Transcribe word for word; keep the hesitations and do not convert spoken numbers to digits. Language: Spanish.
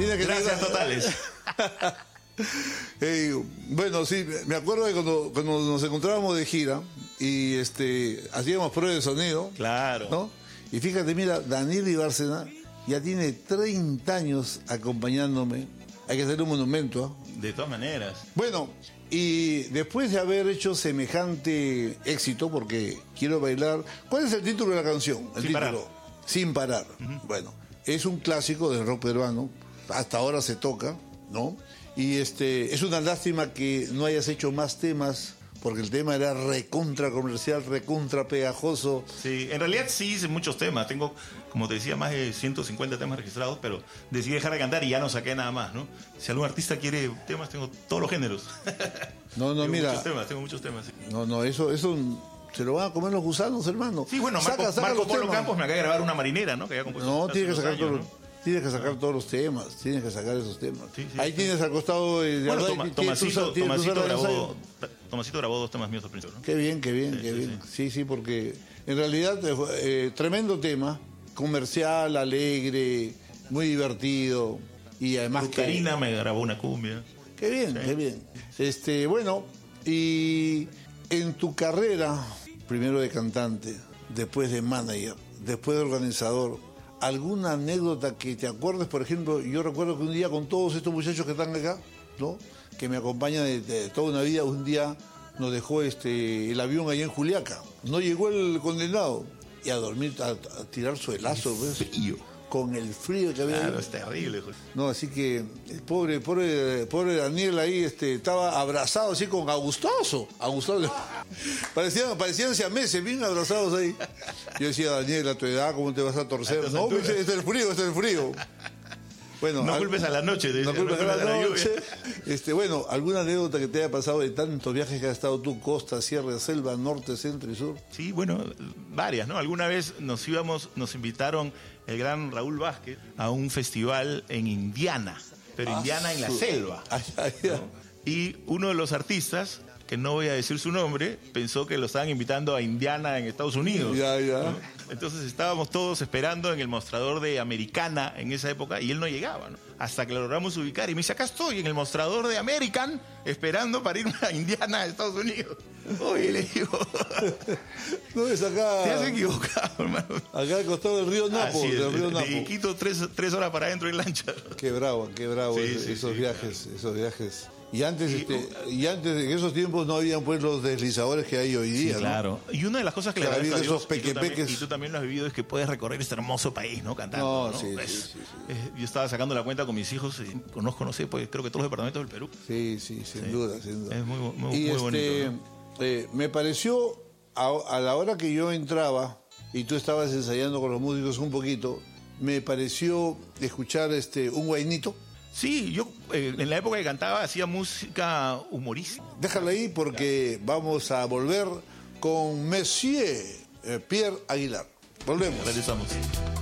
Tiene que Gracias ser... totales. Eh, bueno, sí, me acuerdo de cuando, cuando nos encontrábamos de gira y este hacíamos pruebas de sonido. Claro. ¿No? Y fíjate, mira, Daniel Ibárcena ya tiene treinta años acompañándome. Hay que hacer un monumento. ¿eh? De todas maneras. Bueno, y después de haber hecho semejante éxito, porque quiero bailar. ¿Cuál es el título de la canción? El Sin título. parar. Sin parar. Uh-huh. Bueno, es un clásico del rock peruano. Hasta ahora se toca, ¿no? Y este es una lástima que no hayas hecho más temas, porque el tema era recontra comercial, recontra pegajoso. Sí, en realidad sí hice muchos temas. Tengo, como te decía, más de ciento cincuenta temas registrados, pero decidí dejar de cantar y ya no saqué nada más, ¿no? Si algún artista quiere temas, tengo todos los géneros. No, no, tengo mira. Muchos temas, tengo muchos temas. Sí. No, no, eso, eso se lo van a comer los gusanos, hermano. Sí, bueno, Marco, saca, saca Marco Polo temas. Campos me acaba de grabar una marinera, ¿no? Que había compuesto No, hace tiene que unos sacar años, todo, ¿no? Tienes que sacar todos los temas, tienes que sacar esos temas. Sí, sí, Ahí sí. tienes al costado de... Bueno, de Toma, ¿tienes tu- Tomasito, tienes tu Tomasito, sala de grabó, ensayo? Tomasito grabó dos temas míos al principio, ¿no? Qué bien, qué bien, Sí, qué sí, bien. sí. Sí, sí, porque en realidad eh, tremendo tema, comercial, alegre, muy divertido y además que... Karina me grabó una cumbia. Qué bien, Sí. qué bien. Este, bueno, y en tu carrera, primero de cantante, después de manager, después de organizador, ¿alguna anécdota que te acuerdes? Por ejemplo, yo recuerdo que un día con todos estos muchachos que están acá, ¿no? Que me acompañan de, de toda una vida, un día nos dejó este el avión allá en Juliaca. No llegó el condenado y a dormir, a, a tirar suelazo, ¿ves? Frío. Con el frío que había. Claro, ahí. es terrible, José. No, así que el pobre, pobre, pobre Daniel ahí este, estaba abrazado así con Agustoso. Agustoso. Parecían, parecían siameses, bien abrazados ahí. Yo decía, Daniel, a tu edad, ¿cómo te vas a torcer? A estas No, me alturas. dice, este es el frío, este es el frío. Bueno, No al- culpes a la noche, te no decía, culpes a la lluvia. noche. Este, bueno, ¿alguna anécdota que te haya pasado de tantos viajes que has estado tú, costa, sierra, selva, norte, centro y sur? Sí, bueno, varias, ¿no? Alguna vez nos íbamos, nos invitaron el gran Raúl Vázquez a un festival en Indiana, pero Ah, Indiana en la su- selva. Ay, ay, ay. Y uno de los artistas, que no voy a decir su nombre, pensó que lo estaban invitando a Indiana en Estados Unidos. Ya, ya. ¿no? Entonces estábamos todos esperando en el mostrador de Americana en esa época y él no llegaba, ¿no? Hasta que lo logramos ubicar y me dice, acá estoy en el mostrador de American esperando para irme a Indiana, a Estados Unidos. Oye, le digo, No es acá. te has equivocado, hermano. Acá al costado del río Napo, Así es, del río de, de Napo. Quito tres, tres horas para adentro en lancha. Qué bravo, qué bravo Sí, esos, sí, esos sí, viajes, esos viajes. Y antes, Y- este, y antes en esos tiempos no habían pues los deslizadores que hay hoy día, Sí, claro. Y una de las cosas que le O sea, agradezco a había Dios, esos y tú, también, pequepeques. y tú también lo has vivido, es que puedes recorrer este hermoso país, ¿no? Cantando, No, ¿no? sí, Es- sí, sí, sí. eh, yo estaba sacando la cuenta con mis hijos, y conozco, no sé, pues creo que todos los departamentos del Perú. ¿no? Sí, sí, sin Sí. duda, sin duda. Es muy, muy, y muy este, bonito, ¿no? eh, me pareció, a, a la hora que yo entraba, y tú estabas ensayando con los músicos un poquito, me pareció escuchar este un guainito. Sí, yo eh, en la época que cantaba hacía música humorística. Déjalo ahí porque vamos a volver con Monsieur eh, Pierre Aguilar. Volvemos. Regresamos.